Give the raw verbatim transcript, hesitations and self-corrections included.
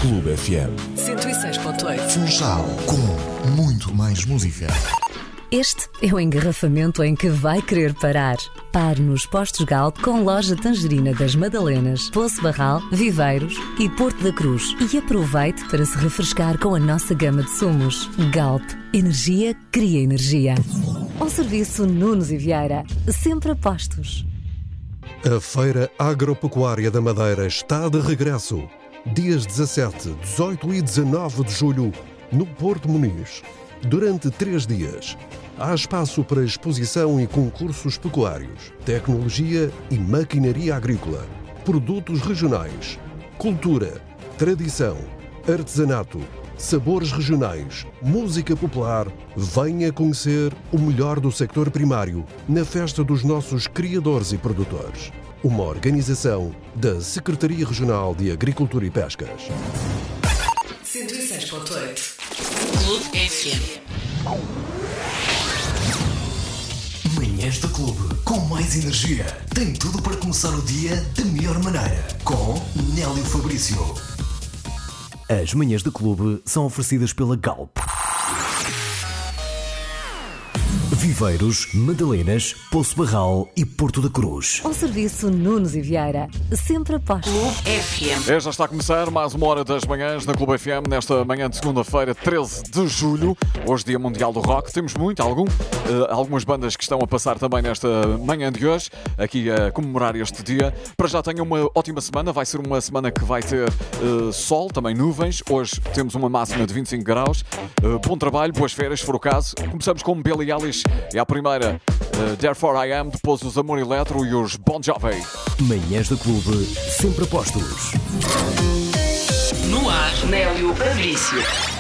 Clube F M. cento e seis ponto oito. Funchal, com muito mais música. Este é o engarrafamento em que vai querer parar. Pare nos postos Galp com loja Tangerina das Madalenas, Poço Barral, Viveiros e Porto da Cruz. E aproveite para se refrescar com a nossa gama de sumos. Galp. Energia cria energia. Ao serviço Nunes e Vieira. Sempre a postos. A Feira Agropecuária da Madeira está de regresso. Dias dezassete, dezoito e dezanove de julho, no Porto Muniz. Durante três dias, há espaço para exposição e concursos pecuários, tecnologia e maquinaria agrícola, produtos regionais, cultura, tradição, artesanato, sabores regionais, música popular. Venha conhecer o melhor do sector primário na festa dos nossos criadores e produtores. Uma organização da Secretaria Regional de Agricultura e Pescas. cento e seis ponto oito. Clube F M. Manhãs do Clube, com mais energia. Tem tudo para começar o dia da melhor maneira. Com Nélio Fabrício. As manhãs do Clube são oferecidas pela Galp. Viveiros, Madalenas, Poço Barral e Porto da Cruz. Ao serviço Nunes e Vieira. Sempre a postos. Clube F M. É, já está a começar mais uma hora das manhãs na Clube F M, nesta manhã de segunda-feira, treze de julho, hoje Dia Mundial do Rock. Temos muito, algum, uh, algumas bandas que estão a passar também nesta manhã de hoje, aqui a comemorar este dia. Para já tenham uma ótima semana, vai ser uma semana que vai ter uh, sol, também nuvens. Hoje temos uma máxima de vinte e cinco graus. Uh, bom trabalho, boas férias, se for o caso. Começamos com Billie Eilish, é a primeira, uh, Therefore I Am, depois os Amor Eletro e os Bon Jovi. Manhãs do Clube, sempre a postos. No ar, Nélio Fabrício.